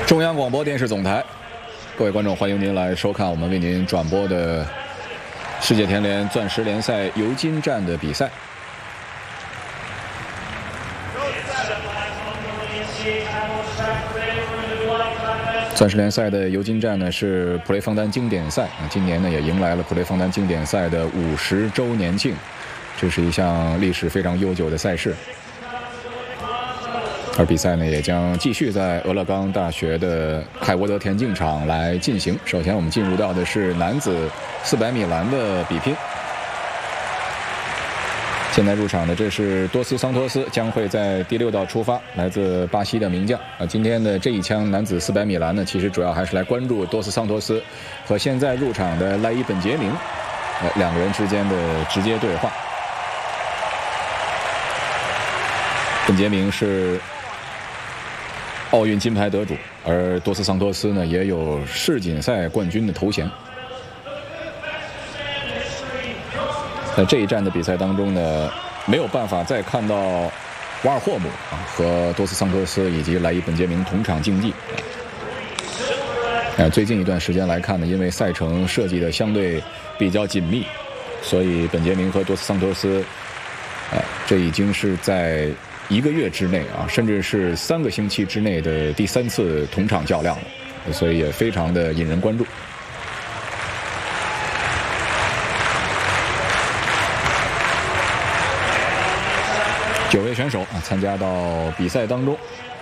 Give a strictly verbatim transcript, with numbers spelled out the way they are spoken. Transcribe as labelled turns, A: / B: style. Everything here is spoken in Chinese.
A: 中央广播电视总台，各位观众，欢迎您来收看我们为您转播的世界田联钻石联赛尤金站的比赛。钻石联赛的尤金站呢是普雷枫丹经典赛啊，今年呢也迎来了普雷枫丹经典赛的五十周年庆，这是一项历史非常悠久的赛事。而比赛呢也将继续在俄勒冈大学的海沃德田径场来进行。首先我们进入到的是男子四百米栏的比拼。现在入场的这是多斯桑托斯，将会在第六道出发，来自巴西的名将啊。今天的这一枪男子四百米栏呢，其实主要还是来关注多斯桑托斯和现在入场的赖伊本杰明呃两个人之间的直接对话。本杰明是奥运金牌得主，而多斯桑托斯呢也有世锦赛冠军的头衔。在这一站的比赛当中呢，没有办法再看到瓦尔霍姆啊和多斯桑托斯以及莱伊本杰明同场竞技。呃，最近一段时间来看呢，因为赛程设计的相对比较紧密，所以本杰明和多斯桑托斯，呃，这已经是在一个月之内啊，甚至是三个星期之内的第三次同场较量了，所以也非常的引人关注。九位选手啊参加到比赛当中。